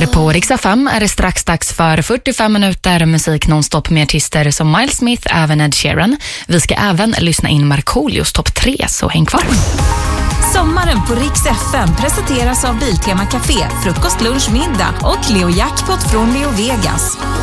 Här på Rix FM är det strax dags för 45 minuter musik nonstop med artister som Miles Smith, även Ed Sheeran. Vi ska även lyssna in Markoolios topp 3, så häng kvar. Sommaren på Rix FM presenteras av Biltema Café, frukost, lunch, middag och Leo Jackpot från Leo Vegas.